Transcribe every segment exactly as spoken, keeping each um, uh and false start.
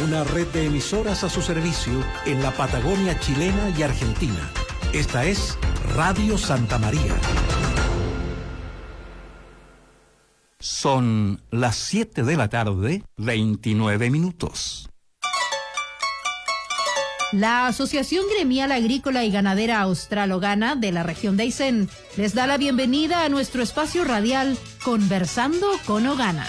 una red de emisoras a su servicio en la Patagonia chilena y argentina. Esta es Radio Santa María. Son las siete de la tarde, veintinueve minutos. La Asociación Gremial Agrícola y Ganadera Australogana de la región de Aysén les da la bienvenida a nuestro espacio radial Conversando con Ogana.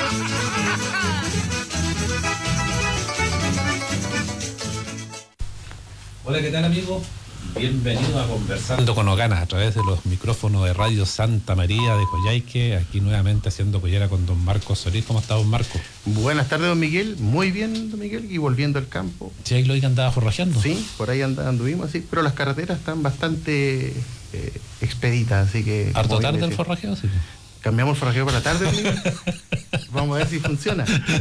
Hola, ¿qué tal, amigo? Bienvenido a Conversando con Ogana a través de los micrófonos de Radio Santa María de Coyhaique, aquí nuevamente haciendo collera con don Marco Solís. ¿Cómo está, don Marco? Buenas tardes, don Miguel. Muy bien, don Miguel, y volviendo al campo. Sí, ahí lo vi que andaba forrajeando. Sí, por ahí and- anduvimos así, pero las carreteras están bastante eh, expeditas, así que... ¿Harto tarde el forrajeo? Sí. Cambiamos el forrajeo para la tarde, don Miguel. Vamos a ver si funciona.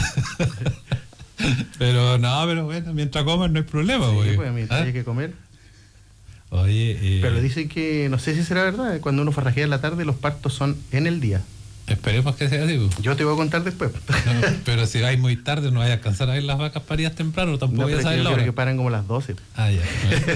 Pero no, pero bueno, mientras coman no hay problema, güey. Sí, pues mientras ¿Ah? hay que comer. Oye, eh, Pero dicen que, no sé si será verdad, cuando uno forrajea en la tarde, los partos son en el día. esperemos que sea así. Pues. Yo te voy a contar después. No, pero si vais muy tarde, no vais a alcanzar a ver las vacas paridas temprano, tampoco No, voy a pero saber yo la creo hora. que paran como las doce. Ah, ya.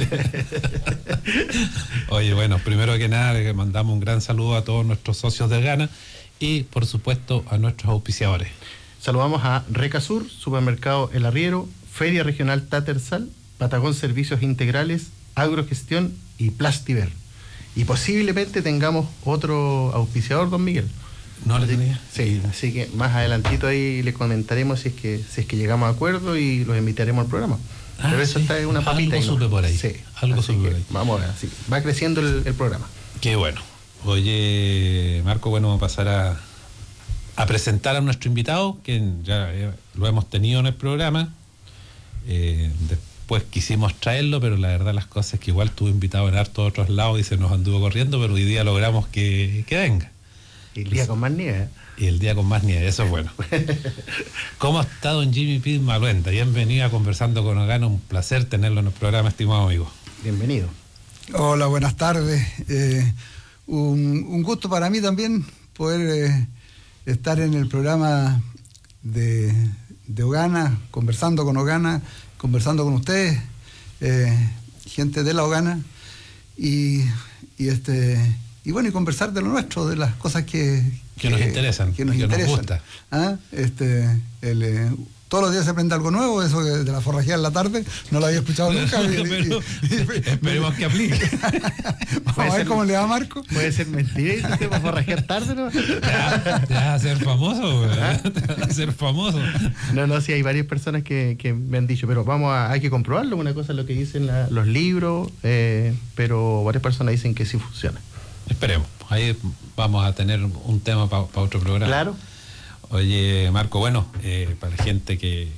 Oye, bueno, primero que nada, le mandamos un gran saludo a todos nuestros socios de Gana y, por supuesto, a nuestros auspiciadores. Saludamos a Recasur, Supermercado El Arriero, Feria Regional Tatersal, Patagón Servicios Integrales, Agrogestión y Plastiver. Y posiblemente tengamos otro auspiciador, don Miguel. ¿No le Así- tenía? Sí, así que más adelantito ahí le comentaremos si es que si es que llegamos a acuerdo y los invitaremos al programa. Ah, Pero eso sí. está en una papita. Algo ahí, ¿no? supe por ahí. Sí, Algo así supe que por ahí. vamos a ver, sí, va creciendo el, el programa. Qué bueno. Oye, Marco, bueno, vamos a pasar a, a presentar a nuestro invitado, que ya eh, lo hemos tenido en el programa. Eh, después quisimos traerlo, pero la verdad las cosas es que igual estuvo invitado en hartos otros lados y se nos anduvo corriendo, pero hoy día logramos que, que venga. Y el día con más nieve. ¿eh? Y el día con más nieve, eso es bueno. ¿Cómo ha estado don Jimmy P. Maluenda? Bienvenido a Conversando con Ogana, un placer tenerlo en el programa, estimado amigo. Bienvenido. Hola, buenas tardes. Eh, un, un gusto para mí también poder eh, estar en el programa de, de Ogana, conversando con Ogana, conversando con ustedes, eh, gente de la Ogana, y, y este y bueno, y conversar de lo nuestro, de las cosas que, Que nos interesan, que nos, que nos interesan. gusta. ¿Ah? Este, el, eh, todos los días se aprende algo nuevo, eso de, de la forrajea en la tarde, no lo había escuchado nunca. y, Pero y, y, esperemos que aplique. Vamos a ver cómo le va a Marco. Puede ser mentira, ¿sí? Para forrajear tarde, ¿no? Ya, ya va a ser famoso, güey. Ya va a ser famoso. No, no, sí, hay varias personas que, que me han dicho, pero vamos a, hay que comprobarlo. Una cosa es lo que dicen la- los libros, eh, pero varias personas dicen que sí funciona. Esperemos. Ahí vamos a tener un tema para pa otro programa. Claro. Oye, Marco, bueno, eh, para la gente que,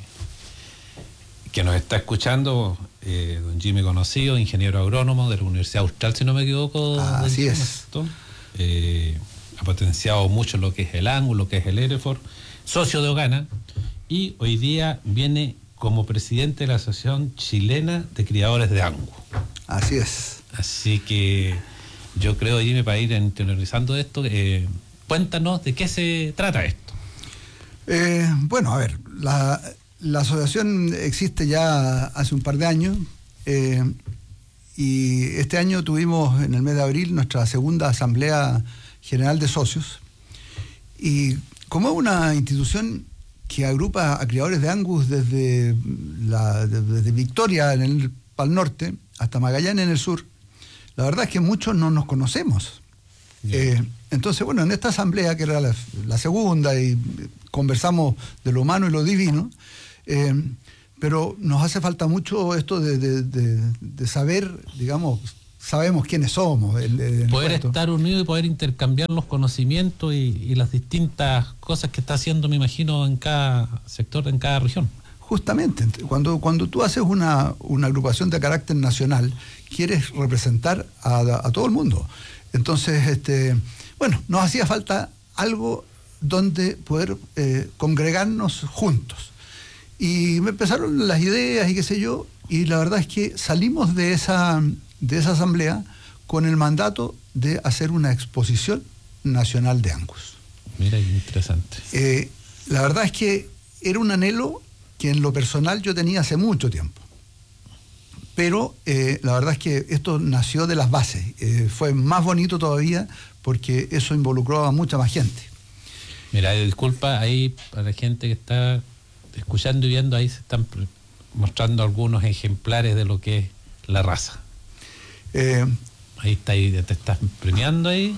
que nos está escuchando, eh, don Jimmy conocido, ingeniero agrónomo de la Universidad Austral, si no me equivoco. Ah, don así Jimmy, es. ¿cierto? Eh, ha potenciado mucho lo que es el ángulo, lo que es el Hereford, socio de Ogana, y hoy día viene como presidente de la Asociación Chilena de Criadores de Angus. Así es. Así que yo creo, Jimmy, para ir interiorizando esto, eh, cuéntanos de qué se trata esto. Eh, bueno, a ver, la, la asociación existe ya hace un par de años, eh, y este año tuvimos en el mes de abril nuestra segunda Asamblea General de Socios, y como es una institución que agrupa a criadores de Angus desde, la, desde Victoria en el Pal Norte hasta Magallanes en el sur, la verdad es que muchos no nos conocemos. Eh, entonces, bueno, en esta asamblea, que era la, la segunda, y conversamos de lo humano y lo divino, eh, pero nos hace falta mucho esto de, de, de, de saber, digamos, sabemos quiénes somos. El, el Poder puesto. estar unidos y poder intercambiar los conocimientos y, y las distintas cosas que está haciendo, me imagino, en cada sector, en cada región. Justamente, cuando, cuando tú haces una, una agrupación de carácter nacional, quieres representar a, a todo el mundo. Entonces, este, bueno, nos hacía falta algo donde poder eh, congregarnos juntos. Y me empezaron las ideas y qué sé yo, y la verdad es que salimos de esa, de esa asamblea con el mandato de hacer una exposición nacional de Angus. Mira, qué interesante. Eh, la verdad es que era un anhelo que en lo personal yo tenía hace mucho tiempo. Pero eh, la verdad es que esto nació de las bases. Eh, fue más bonito todavía porque eso involucró a mucha más gente. Mira, disculpa, ahí para la gente que está escuchando y viendo, ahí se están mostrando algunos ejemplares de lo que es la raza. Eh, ahí está, ahí te estás premiando ahí.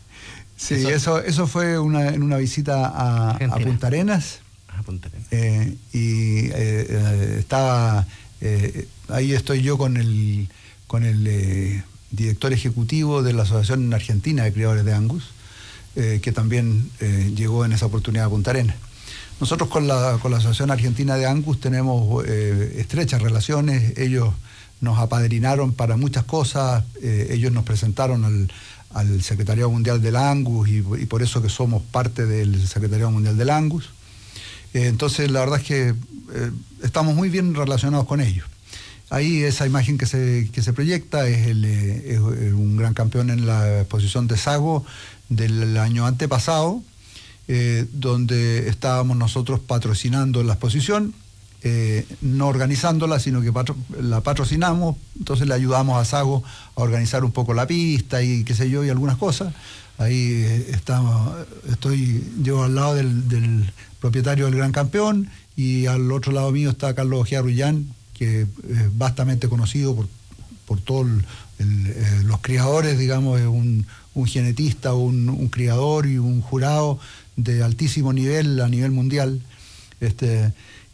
Sí, eso, eso, eso fue una, en una visita a, a Punta Arenas. A Punta Arenas. Eh, y eh, eh, estaba, eh, ahí estoy yo con el, con el eh, director ejecutivo de la Asociación Argentina de Criadores de Angus, eh, que también eh, llegó en esa oportunidad a Punta Arenas. Nosotros con la, con la Asociación Argentina de Angus tenemos eh, estrechas relaciones. Ellos nos apadrinaron para muchas cosas, eh, ellos nos presentaron al, al Secretariado Mundial del Angus y, y por eso que somos parte del Secretariado Mundial del Angus. Eh, entonces la verdad es que eh, estamos muy bien relacionados con ellos. Ahí esa imagen que se, que se proyecta es, el, eh, es un gran campeón en la exposición de Sago del año antepasado, eh, donde estábamos nosotros patrocinando la exposición. Eh, no organizándola, sino que patro, la patrocinamos, entonces le ayudamos a Sago a organizar un poco la pista y qué sé yo, y algunas cosas. Ahí eh, estamos, estoy yo al lado del, del propietario del Gran Campeón, y al otro lado mío está Carlos Ojea Rullán, que es vastamente conocido por, por todos eh, los criadores, digamos, es un, un genetista, un, un criador y un jurado de altísimo nivel a nivel mundial. Este,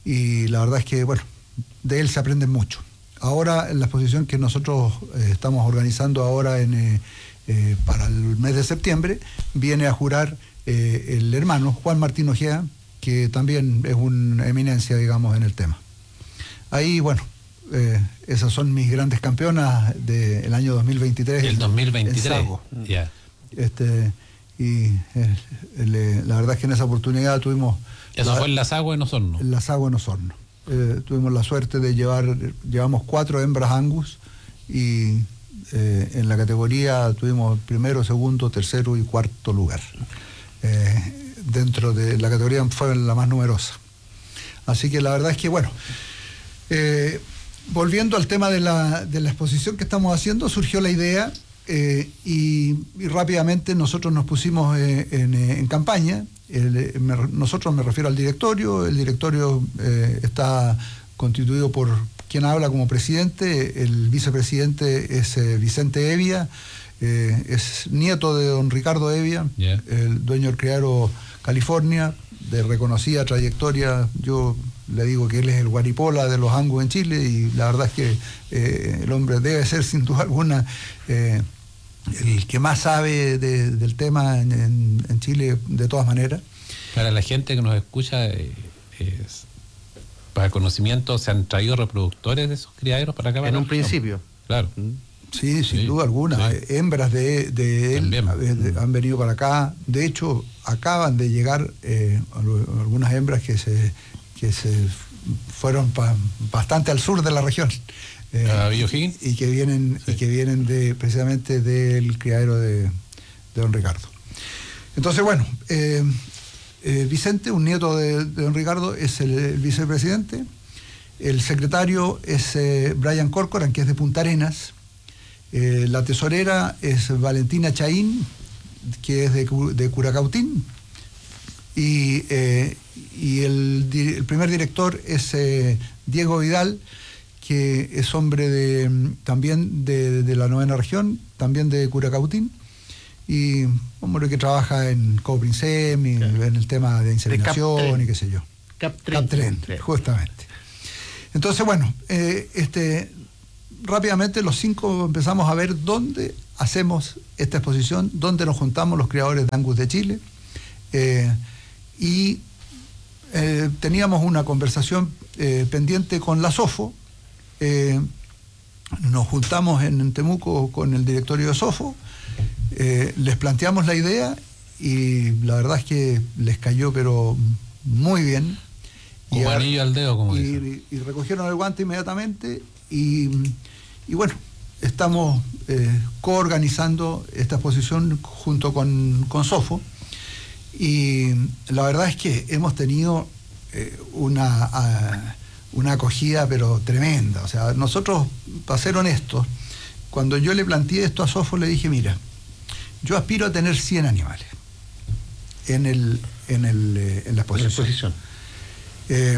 y la verdad es que, bueno, de él se aprende mucho. Ahora, en la exposición que nosotros eh, estamos organizando ahora en, eh, eh, para el mes de septiembre, viene a jurar eh, el hermano Juan Martín Ojea, que también es una eminencia, digamos, en el tema. Ahí, bueno, eh, esas son mis grandes campeonas del año dos mil veintitrés. El dos mil veintitrés, ya. Yeah. Este, y eh, el, la verdad es que en esa oportunidad tuvimos... Eso la, fue en Las Aguas en Osorno. En Las Aguas en Osorno. Eh, tuvimos la suerte de llevar, llevamos cuatro hembras Angus y eh, en la categoría tuvimos primero, segundo, tercero y cuarto lugar. Eh, dentro de la categoría fue la más numerosa. Así que la verdad es que, bueno, eh, volviendo al tema de la, de la exposición que estamos haciendo, surgió la idea eh, y, y rápidamente nosotros nos pusimos eh, en, en campaña. El, me, nosotros me refiero al directorio. El directorio eh, está constituido por quien habla como presidente. El vicepresidente es eh, Vicente Evia, eh, es nieto de don Ricardo Evia, yeah. el dueño del criadero California, de reconocida trayectoria. Yo le digo que él es el Guaripola de los Angus en Chile, y la verdad es que eh, el hombre debe ser sin duda alguna eh, el que más sabe de, del tema en, en, en Chile, de todas maneras. Para la gente que nos escucha, eh, es, para conocimiento, ¿se han traído reproductores de esos criaderos para acá? En para un principio. Claro. Sí, sin sí, duda alguna. Sí. Hembras de, de él de, han venido para acá. De hecho, acaban de llegar eh, algunas hembras que se, que se fueron pa, bastante al sur de la región. Eh, y, y que vienen sí. y que vienen de precisamente del criadero de, de don Ricardo. Entonces, bueno, eh, eh, Vicente, un nieto de, de don Ricardo, es el, el vicepresidente. El secretario es eh, Brian Corcoran, que es de Punta Arenas. Eh, la tesorera es Valentina Chaín, que es de, de Curacautín. Y, eh, y el, el primer director es eh, Diego Vidal, que es hombre de, también de, de la novena región, también de Curacautín, y hombre que trabaja en Coprinsem y claro. en el tema de inseminación y qué sé yo. Captren. Captren, justamente. Entonces, bueno, eh, este, rápidamente los cinco empezamos a ver dónde hacemos esta exposición, dónde nos juntamos los criadores de Angus de Chile, eh, y eh, teníamos una conversación eh, pendiente con la SOFO. Eh, nos juntamos en Temuco con el directorio de SOFO, eh, les planteamos la idea y la verdad es que les cayó pero muy bien. Como y, anillo al dedo, como y, y, y recogieron el guante inmediatamente y, y bueno, estamos eh, coorganizando esta exposición junto con, con SOFO, y la verdad es que hemos tenido eh, una, a, una acogida pero tremenda. O sea, nosotros, para ser honestos, cuando yo le planteé esto a Sofo, le dije, mira, yo aspiro a tener cien animales en, el, en, el, eh, en la exposición. La exposición. Eh,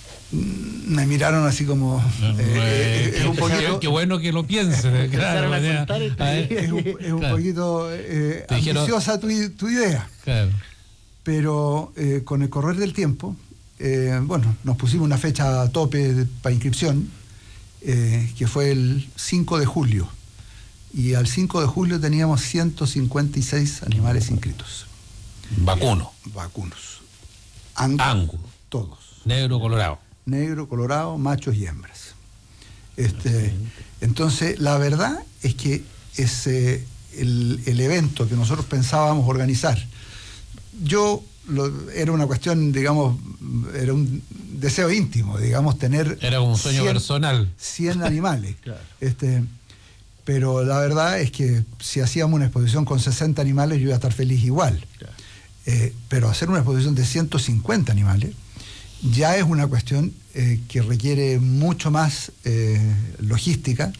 me miraron así como eh, eh, es un poquito, qué bueno que lo piensen, claro, a ya, contar el- a ver, es un, es un claro. poquito eh, Te dijeron- ambiciosa tu, tu idea, Claro. pero eh, con el correr del tiempo, eh, bueno, nos pusimos una fecha a tope de- para inscripción, eh, que fue el cinco de julio, y al cinco de julio teníamos ciento cincuenta y seis animales inscritos, Vacuno, vacunos, Angus, Angus, todos, negro, colorado. negro, colorado, machos y hembras. Este, entonces, la verdad es que ese, el, el evento que nosotros pensábamos organizar, yo lo, era una cuestión, digamos, era un deseo íntimo, digamos, tener Era un sueño cien personal. cien animales. Claro. Este, pero la verdad es que si hacíamos una exposición con sesenta animales, yo iba a estar feliz igual. Claro. Eh, pero hacer una exposición de ciento cincuenta animales ya es una cuestión eh, que requiere mucho más eh, logística,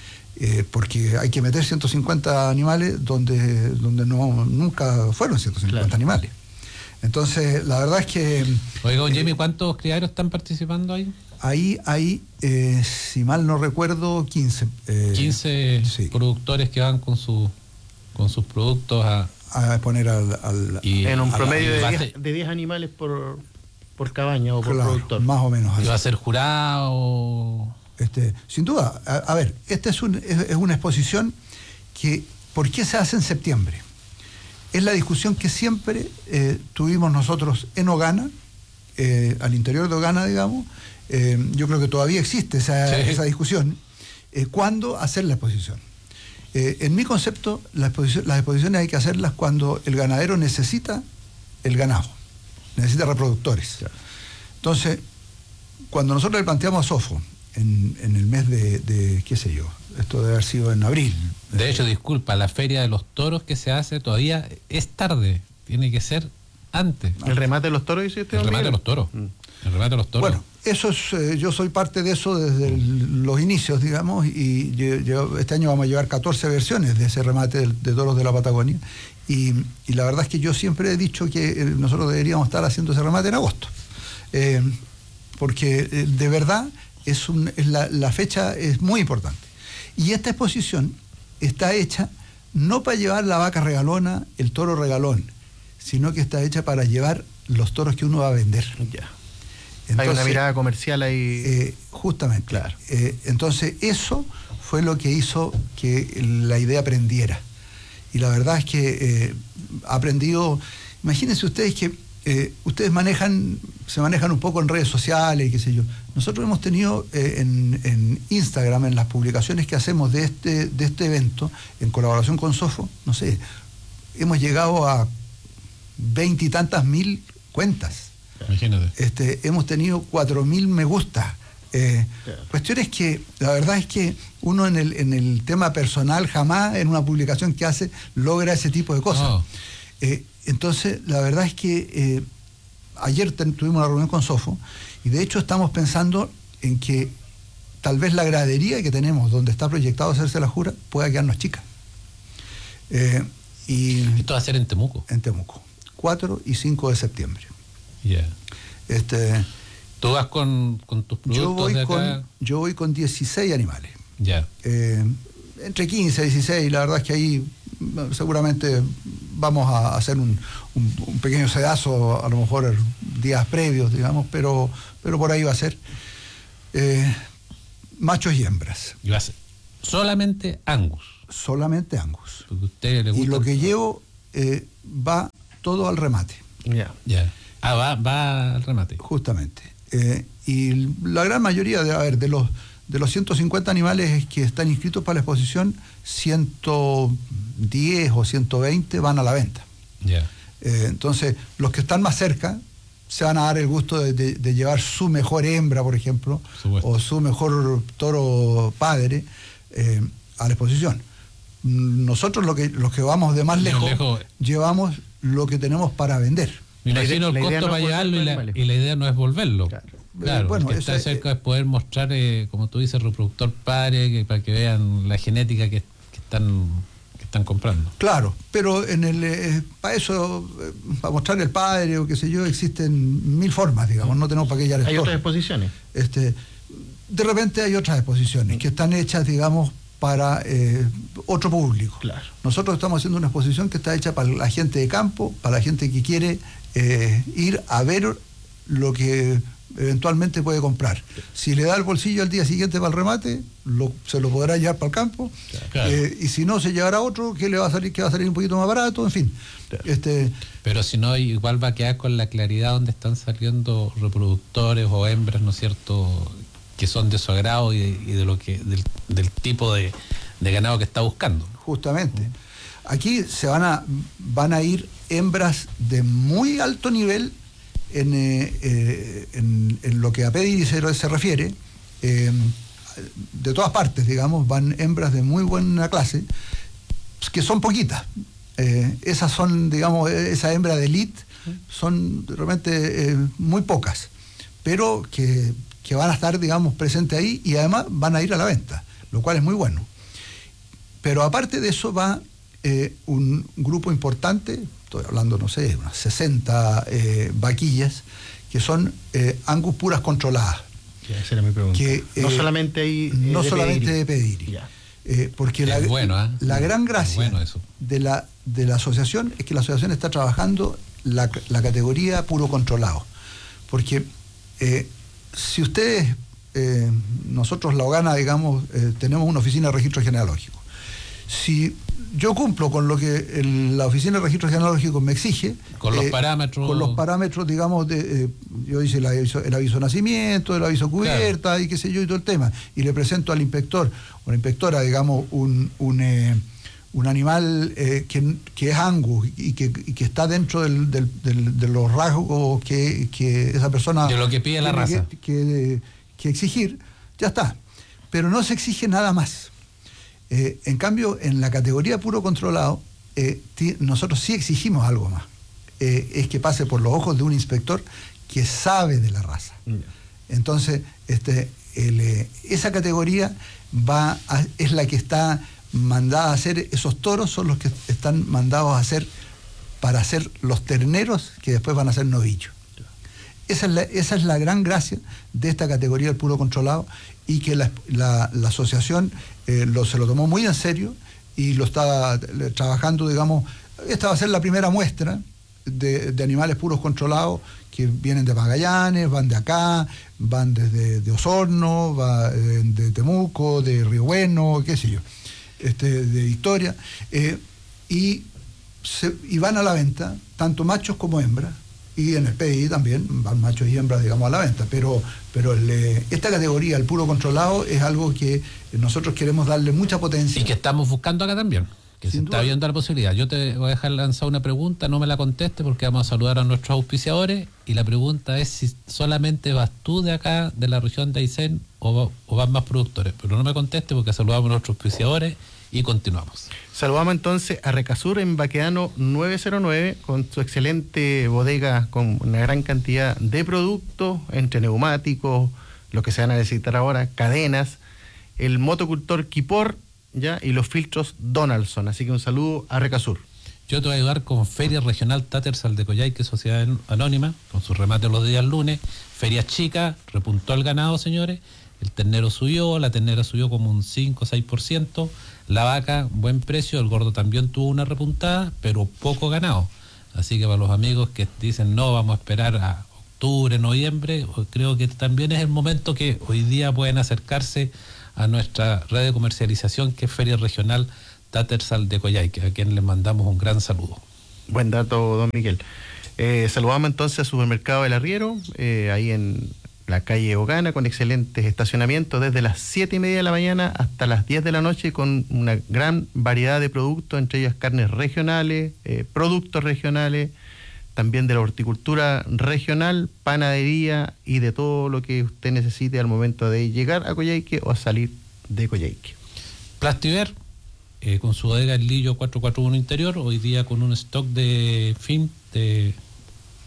eh, porque hay que meter ciento cincuenta animales donde, donde no, nunca fueron ciento cincuenta Claro. animales. Entonces, la verdad es que Oiga, don Jimmy, ¿cuántos criaderos están participando ahí? ahí hay, eh, si mal no recuerdo, quince. eh, quince sí. productores que van con, su, con sus productos a... a exponer al, al- Y, En un a- promedio y va a de ser- diez, de diez animales por, por cabaña o por claro, productor. más o menos y así. va a ser jurado. Este, sin duda, a, a ver, esta es, un, es, es una exposición que, ¿por qué se hace en septiembre? Es la discusión que siempre eh, tuvimos nosotros en Ogana, eh, al interior de Ogana, digamos. Eh, yo creo que todavía existe esa, Sí. esa discusión. Eh, ¿Cuándo hacer la exposición? Eh, en mi concepto, la exposición, las exposiciones hay que hacerlas cuando el ganadero necesita el ganado, necesita reproductores. Entonces, cuando nosotros le planteamos a Sofo, en, en el mes de, de, qué sé yo, esto debe haber sido en abril. De hecho, disculpa, la feria de los toros que se hace todavía es tarde. Tiene que ser antes. El remate de los toros, dice usted, El don remate de Miguel? los toros. Mm. El remate de los toros. Bueno, eso es, eh, yo soy parte de eso desde el- los inicios, digamos, y yo- yo- este año vamos a llevar catorce versiones de ese remate de, de toros de la Patagonia, y, y la verdad es que yo siempre he dicho que eh, nosotros deberíamos estar haciendo ese remate en agosto, eh, porque eh, de verdad es, un, es la, la fecha es muy importante. Y esta exposición está hecha no para llevar la vaca regalona, el toro regalón, sino que está hecha para llevar los toros que uno va a vender. Ya. Hay Entonces, una mirada comercial ahí. eh, justamente. Claro. Eh, entonces, eso fue lo que hizo que la idea prendiera. Y la verdad es que eh, ha aprendido. Imagínense ustedes que eh, ustedes manejan, se manejan un poco en redes sociales, qué sé yo. Nosotros hemos tenido eh, en, en Instagram, en las publicaciones que hacemos de este, de este evento, en colaboración con Sofo, no sé, hemos llegado a veinte y tantas mil cuentas. Imagínate. Este, hemos tenido cuatro mil me gusta. Eh, Claro. Cuestiones que la verdad es que uno en el, en el tema personal jamás en una publicación que hace logra ese tipo de cosas. No. Eh, entonces, la verdad es que eh, ayer ten- tuvimos una reunión con Sofo y de hecho estamos pensando en que tal vez la gradería que tenemos donde está proyectado hacerse la jura pueda quedarnos chica. Eh, y Esto va a ser en Temuco. en Temuco, cuatro y cinco de septiembre. Ya. Este, Tú vas con, con tus productos yo, voy de acá. con, yo voy con dieciséis animales. Ya. Eh, entre quince y dieciséis, la verdad es que ahí mm, seguramente vamos a hacer un, un- un pequeño sedazo, a lo mejor días previos, digamos, pero, pero por ahí va a ser. Eh, machos y hembras, Y va a ser solamente Angus. solamente Angus. Porque a usted le gusta. Y lo el- que llevo eh, va todo al remate, Ya. Ya. Ah, va, va al remate. justamente. Eh, y la gran mayoría, de, a ver, de los, de los ciento cincuenta animales que están inscritos para la exposición, ciento diez o ciento veinte van a la venta. Ya. Eh, entonces, los que están más cerca se van a dar el gusto de, de- de llevar su mejor hembra, por ejemplo, Por supuesto. o su mejor toro padre eh, a la exposición. Mm, Nosotros, lo que, los que vamos de más Bien lejos, lejos. llevamos lo que tenemos para vender. Me La imagino idea- el la idea costo no para es llevarlo y volver la, animales. y la idea no es volverlo. Claro. Claro, Eh, bueno, el que está esa- cerca es poder mostrar, eh, como tú dices, reproductor padre, que, para que vean la genética que, que están que están comprando. Claro, pero en el eh, para eso, eh, para mostrar el padre o qué sé yo, existen mil formas, digamos, no tenemos para qué llegar Hay esto. otras exposiciones. Este, de repente hay otras exposiciones que están hechas, digamos, para eh, otro público. Claro. Nosotros estamos haciendo una exposición que está hecha para la gente de campo, para la gente que quiere eh, ir a ver lo que eventualmente puede comprar. Si le da el bolsillo al día siguiente para el remate, lo, se lo podrá llevar para el campo. Claro. Eh, y si no, se llevará otro que le va a salir, que va a salir un poquito más barato, en fin. Este, Pero si no, igual va a quedar con la claridad donde están saliendo reproductores o hembras, ¿no es cierto?, que son de su agrado y, y de lo que del, del tipo de, de ganado que está buscando. Justamente. Aquí se van a van a ir hembras de muy alto nivel en, eh, eh, en, en lo que a pedigree se, se refiere. Eh, de todas partes, digamos, van hembras de muy buena clase, que son poquitas. Eh, esas son, digamos, esa hembra de elite son realmente eh, muy pocas, pero que, que van a estar, digamos, presentes ahí y además van a ir a la venta, lo cual es muy bueno. Pero aparte de eso va eh, un grupo importante, estoy hablando, no sé, unas sesenta eh, vaquillas, que son eh, Angus puras controladas. Ya, esa era mi pregunta. Que, no eh, solamente hay... eh, no de solamente pedigree. de pedigree. Ya. Eh, porque Es la, bueno, ¿eh? la gran Es gracia bueno eso. de, la, de la asociación es que la asociación está trabajando la, la categoría puro controlado. Porque eh, si ustedes, eh, nosotros la Ogana, digamos, eh, tenemos una oficina de registro genealógico. Si yo cumplo con lo que el- la oficina de registro genealógico me exige, Con los parámetros. con los parámetros, digamos, de, eh, yo hice el aviso, el aviso de nacimiento, el aviso cubierta y qué sé yo y todo el tema, y le presento al inspector o la inspectora, digamos, un, un, eh, un animal eh, que, que es Angus y que, y que está dentro del, del- del- de los rasgos que, que esa persona De lo que pide la tiene raza. que, que- que exigir, ya está. Pero no se exige nada más. Eh, en cambio, en la categoría puro controlado, eh, ti- nosotros sí exigimos algo más. Eh, es que pase por los ojos de un inspector que sabe de la raza. Entonces, este, el, eh, esa categoría va a- es la que está mandada a hacer, esos toros son los que están mandados a hacer para hacer los terneros que después van a ser novillos. Esa es, la, esa es la gran gracia de esta categoría del puro controlado y que la, la- la asociación eh, lo, se lo tomó muy en serio y lo está eh, trabajando, digamos, esta va a ser la primera muestra de, de animales puros controlados que vienen de Magallanes, van de acá, van desde de Osorno, va, eh, de Temuco, de Río Bueno, qué sé yo, este, de Victoria, eh, y, se, y van a la venta, tanto machos como hembras. Y en el P I también van machos y hembras, digamos, a la venta. Pero, pero el, eh, esta categoría, el puro controlado, es algo que nosotros queremos darle mucha potencia. Y que estamos buscando acá también, que Sin se está duda. viendo la posibilidad. Yo te voy a dejar lanzar una pregunta, no me la conteste porque vamos a saludar a nuestros auspiciadores y la pregunta es si solamente vas tú de acá, de la región de Aysén, o, va- o van más productores. Pero no me conteste porque saludamos a nuestros auspiciadores y continuamos. Saludamos entonces a Recasur en Baquedano nueve cero nueve con su excelente bodega con una gran cantidad de productos entre neumáticos, lo que se van a necesitar ahora, cadenas, el motocultor Kipor, ya, y los filtros Donaldson. Así que un saludo a Recasur. Yo te voy a ayudar con Feria Regional Tatersal de Coyhaique, Sociedad Anónima, con su remate los días lunes. Feria chica, repuntó el ganado, señores. El ternero subió, la ternera subió como un cinco o seis por ciento. La vaca, buen precio. El gordo también tuvo una repuntada, pero poco ganado. Así que para los amigos que dicen no, vamos a esperar a octubre, noviembre, creo que también es el momento que hoy día pueden acercarse a nuestra red de comercialización, que es Feria Regional Tatersal de Coyhaique, a quien les mandamos un gran saludo. Buen dato, don Miguel. Eh, saludamos entonces a Supermercado El Arriero, eh, ahí en la calle Ogana, con excelentes estacionamientos desde las siete y media de la mañana hasta las diez de la noche, con una gran variedad de productos, entre ellas carnes regionales, eh, productos regionales, también de la horticultura regional, panadería y de todo lo que usted necesite al momento de llegar a Coyhaique o a salir de Coyhaique. Plastiver, eh, con su bodega El Lillo cuatrocientos cuarenta y uno interior, hoy día con un stock de film de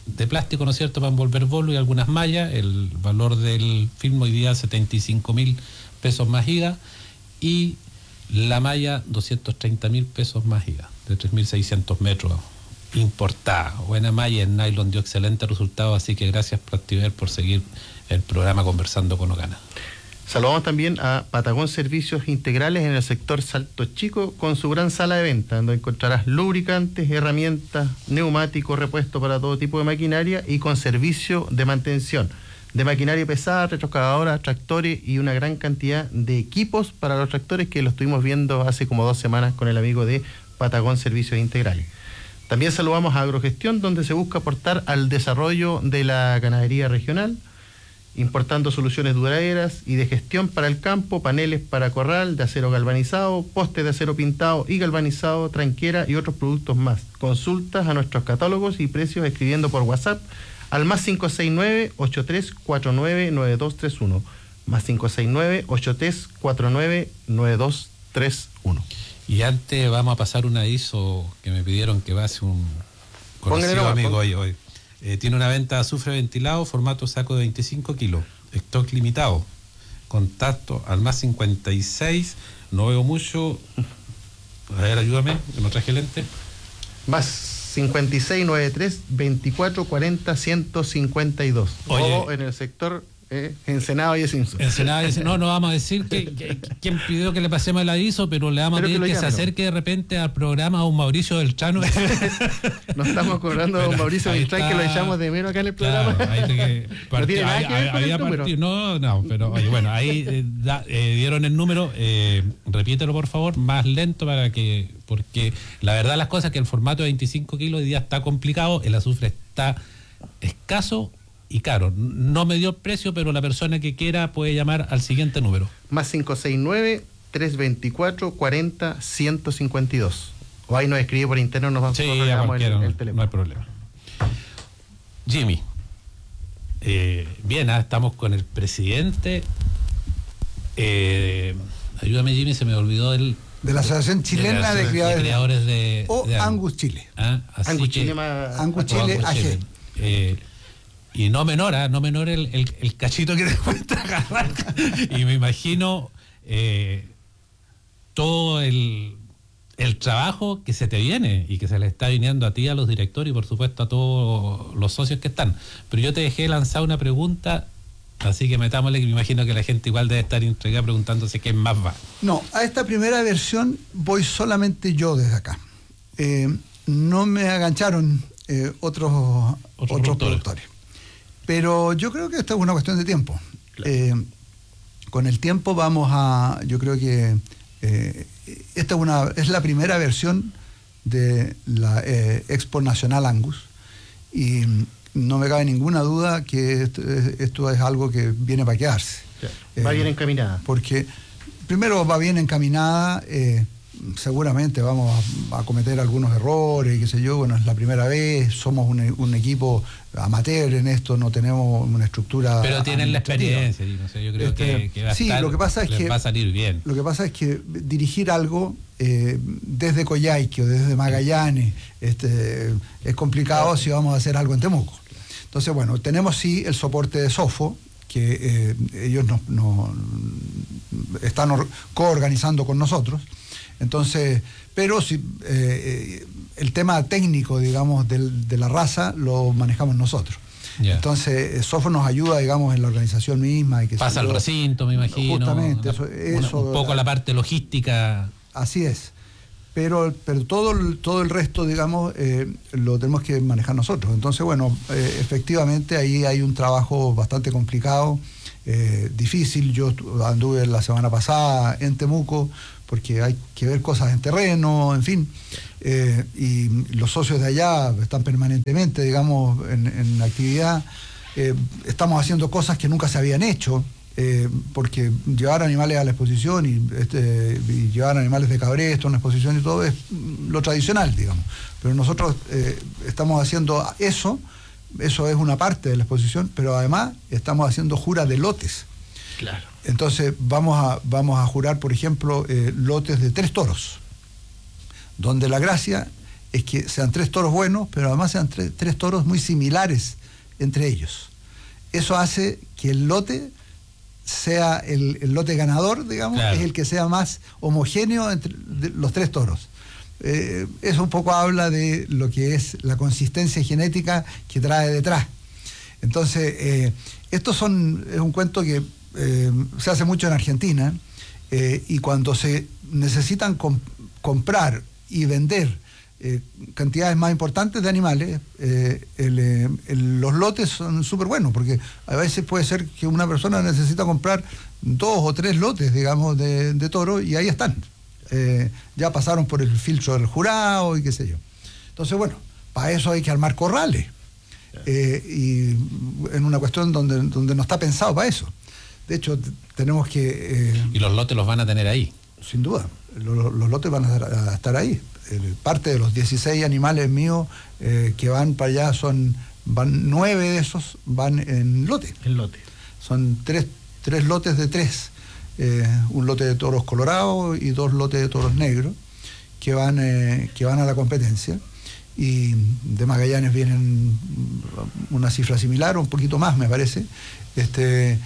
de plástico, ¿no es cierto?, para envolver bolo y algunas mallas. El valor del film hoy día setenta y cinco mil pesos más I V A, y la malla doscientos treinta mil pesos más I V A, de tres mil seiscientos metros, importada. Buena malla en nylon, dio excelente resultado, así que gracias Plastiver por seguir el programa Conversando con Ocana. Saludamos también a Patagón Servicios Integrales en el sector Salto Chico, con su gran sala de venta, donde encontrarás lubricantes, herramientas, neumáticos, repuestos para todo tipo de maquinaria, y con servicio de mantención de maquinaria pesada, retroexcavadoras, tractores y una gran cantidad de equipos para los tractores, que lo estuvimos viendo hace como dos semanas con el amigo de Patagón Servicios Integrales. También saludamos a Agrogestión, donde se busca aportar al desarrollo de la ganadería regional, importando soluciones duraderas y de gestión para el campo, paneles para corral de acero galvanizado, postes de acero pintado y galvanizado, tranquera y otros productos más. Consultas a nuestros catálogos y precios escribiendo por WhatsApp al más cinco seis nueve, ocho tres cuatro nueve, nueve dos tres uno, más cinco seis nueve, ocho tres cuatro nueve, nueve dos tres uno. Y antes vamos a pasar un aviso que me pidieron, que va a ser un conocido amigo hoy. hoy. Eh, tiene una venta de azufre ventilado, formato saco de veinticinco kilos, stock limitado. Contacto al más cincuenta y seis, no veo mucho. A ver, ayúdame, que no traje lente. Más cincuenta y seis, noventa y tres, veinticuatro, cuarenta, ciento cincuenta y dos. O en el sector eh, Ensenado y Simpson. Ensenado y no, no vamos a decir que, que, quién pidió que le pasemos el aviso, pero le vamos pero a pedir que, que se acerque de repente al programa a un Mauricio Beltrano. No estamos cobrando a un Mauricio Beltrán, que lo echamos de menos acá en el programa. Claro, ahí que partió, no tiene nada que ver con el número. No, no, pero oye, bueno, ahí eh, da, eh, dieron el número, eh, repítelo por favor, más lento, para que, porque la verdad las cosas es que el formato de veinticinco kilos hoy día está complicado, el azufre está escaso y caro. No me dio el precio, pero la persona que quiera puede llamar al siguiente número. Más cinco seis nueve, tres veinticuatro, cuarenta, ciento cincuenta y dos. O ahí nos escribe por interno, nos vamos sí, a el, el no, teléfono. No hay problema. Jimmy, eh, bien, ¿eh? Estamos con el presidente. Eh, ayúdame, Jimmy, se me olvidó el... De la Asociación Chilena de, de, Criadores, de Criadores de... O de Angus Chile. ¿Ah? Angus que, Chile, más, Angus Chile A G. Eh, y no menora, no menor el, el, el cachito que te cuesta agarrar. Y me imagino eh, todo el, el trabajo que se te viene y que se le está viniendo a ti, a los directores y por supuesto a todos los socios que están. Pero yo te dejé lanzar una pregunta, así que metámosle, que me imagino que la gente igual debe estar entregada preguntándose qué más va. No, a esta primera versión voy solamente yo desde acá. Eh, no me agancharon eh, otros, otros, otros productores. productores. Pero yo creo que esto es una cuestión de tiempo. Claro. Eh, con el tiempo vamos a, yo creo que eh, esta es, una, es la primera versión de la eh, Expo Nacional Angus, y no me cabe ninguna duda que esto, esto es algo que viene para quedarse. Ya, va eh, bien encaminada. Porque primero va bien encaminada, eh, seguramente vamos a, a cometer algunos errores, qué sé yo, bueno, es la primera vez, somos un, un equipo amateur en esto, no tenemos una estructura. Pero tienen la experiencia, no sé, yo creo este, que, que va a sí, estar, lo que pasa es que va a salir bien. Lo que pasa es que dirigir algo eh, desde Coyhaique o desde Magallanes este, es complicado, claro, si vamos a hacer algo en Temuco. Entonces, bueno, tenemos sí el soporte de Sofo, que eh, ellos nos, nos están coorganizando con nosotros. Entonces, pero si eh, el tema técnico, digamos, del, de la raza lo manejamos nosotros. Yeah. Entonces, Sofo nos ayuda, digamos, en la organización misma. Y que pasa al recinto, me imagino. Justamente, una, eso, eso. Un poco la parte logística. Así es. Pero, pero todo, el, todo el resto, digamos, eh, lo tenemos que manejar nosotros. Entonces, bueno, eh, efectivamente ahí hay un trabajo bastante complicado, eh, difícil. Yo anduve la semana pasada en Temuco, porque hay que ver cosas en terreno, en fin, eh, y los socios de allá están permanentemente, digamos, en, en actividad. Eh, estamos haciendo cosas que nunca se habían hecho, eh, porque llevar animales a la exposición y, este, y llevar animales de cabresto a una exposición y todo es lo tradicional, digamos. Pero nosotros eh, estamos haciendo eso, eso es una parte de la exposición, pero además estamos haciendo jura de lotes. Claro. Entonces vamos a, vamos a jurar, por ejemplo, eh, lotes de tres toros, donde la gracia es que sean tres toros buenos, pero además sean tres, tres toros muy similares entre ellos. Eso hace que el lote sea el, el lote ganador, digamos, claro. es el que sea más homogéneo entre los tres toros. Eh, eso un poco habla de lo que es la consistencia genética que trae detrás. Entonces, eh, estos son, es un cuento que eh, se hace mucho en Argentina, eh, y cuando se necesitan comp comprar y vender eh, cantidades más importantes de animales, eh, el, eh, el, los lotes son súper buenos, porque a veces puede ser que una persona necesita comprar dos o tres lotes, digamos, de, de toro, y ahí están. Eh, ya pasaron por el filtro del jurado y qué sé yo. Entonces, bueno, para eso hay que armar corrales. Eh, y en una cuestión donde, donde no está pensado para eso. De hecho, tenemos que... Eh, ¿Y los lotes los van a tener ahí? Sin duda, los, los lotes van a, a estar ahí. Eh, parte de los dieciséis animales míos eh, que van para allá son... van nueve de esos van en lote. En lote. Son tres, tres lotes de tres. Eh, un lote de toros colorados y dos lotes de toros negros que van, eh, que van a la competencia. Y de Magallanes vienen una cifra similar, o un poquito más, me parece. Este,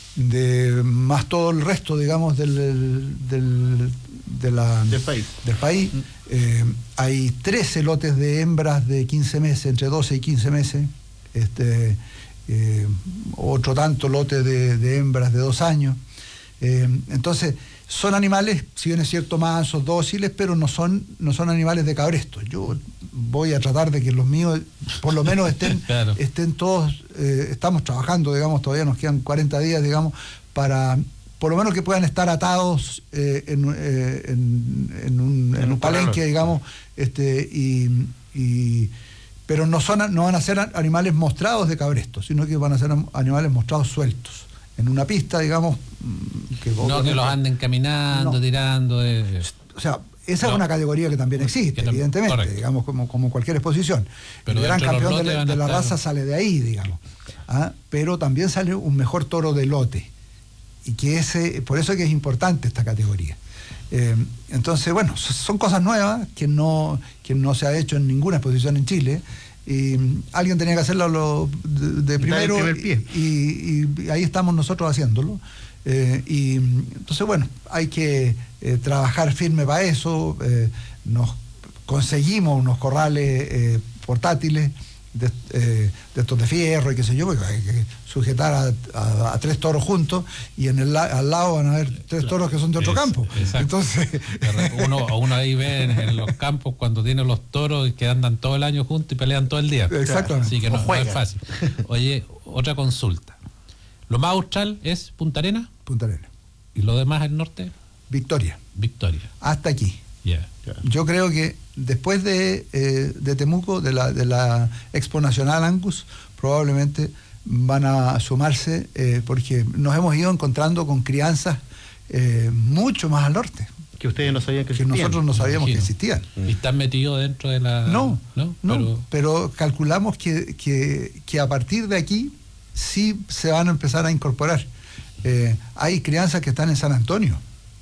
de más todo el resto, digamos, del, del, de la, del país. Del país. Eh, hay trece lotes de hembras de quince meses, entre doce y quince meses. Este, eh, otro tanto lote de, de hembras de dos años. Eh, entonces, son animales, si bien es cierto, mansos, dóciles, pero no son, no son animales de cabresto. Yo voy a tratar de que los míos, por lo menos, estén, claro. estén todos, eh, estamos trabajando, digamos, todavía nos quedan cuarenta días, digamos, para, por lo menos que puedan estar atados eh, en, eh, en, en un, en un palenque, digamos, este, y, y, pero no, son, no van a ser animales mostrados de cabresto, sino que van a ser animales mostrados sueltos. En una pista, digamos... Que no que los anden caminando, no. tirando... Eh. O sea, esa no. es una categoría que también existe, que evidentemente, correcto. digamos, como, como cualquier exposición. Pero el gran campeón de la, de la raza sale de ahí, digamos. ¿Ah? Pero también sale un mejor toro de lote. Y que ese, por eso es que es importante esta categoría. Eh, entonces, bueno, son cosas nuevas que no, que no se ha hecho en ninguna exposición en Chile. Y alguien tenía que hacerlo lo, de, de primero pie. Y, y, y ahí estamos nosotros haciéndolo. Eh, y entonces, bueno, hay que eh, trabajar firme para eso. Eh, nos conseguimos unos corrales eh, portátiles de, eh, de estos de fierro y qué sé yo, porque hay que sujetar a, a, a tres toros juntos, y en el al lado van a haber tres toros que son de otro es, campo. Exacto. Entonces uno, uno ahí ve en, en los campos cuando tienen los toros que andan todo el año juntos y pelean todo el día. Exactamente. Así que no, no es fácil. Oye, otra consulta. ¿Lo más austral es Punta Arenas? Punta Arenas. ¿Y lo demás al norte? Victoria. Victoria. Hasta aquí. Yeah. Yeah. Yo creo que después de, eh, de Temuco, de la, de la Expo Nacional Angus, probablemente van a sumarse, eh, porque nos hemos ido encontrando con crianzas eh, mucho más al norte. Que ustedes no sabían que existían. Que nosotros no sabíamos que existían. ¿Y están metidos dentro de la...? No, no, no pero... pero calculamos que, que, que a partir de aquí sí se van a empezar a incorporar. Eh, hay crianzas que están en San Antonio.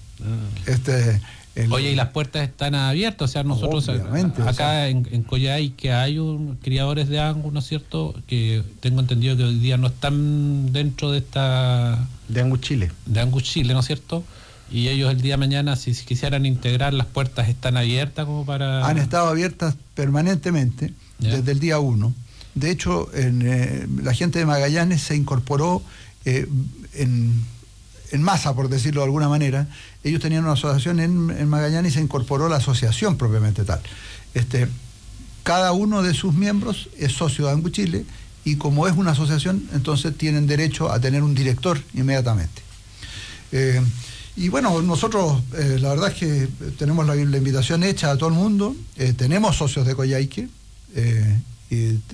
Ah. Este... El, Oye, y las puertas están abiertas, o sea, nosotros acá o sea, en, en Coyhai, que hay un, criadores de Angus, ¿no es cierto?, que tengo entendido que hoy día no están dentro de esta... De Angus Chile. De Angus Chile, ¿no es cierto? Y ellos el día de mañana, si quisieran integrar, las puertas están abiertas como para... Han estado abiertas permanentemente, ¿ya?, desde el día uno. De hecho, en, eh, la gente de Magallanes se incorporó eh, en... en masa, por decirlo de alguna manera. Ellos tenían una asociación en, en Magallanes y se incorporó la asociación propiamente tal. Este, cada uno de sus miembros es socio de Angus Chile, y como es una asociación, entonces tienen derecho a tener un director inmediatamente. Eh, y bueno, nosotros eh, la verdad es que tenemos la, la invitación hecha a todo el mundo. Eh, tenemos socios de Coyhaique, eh, y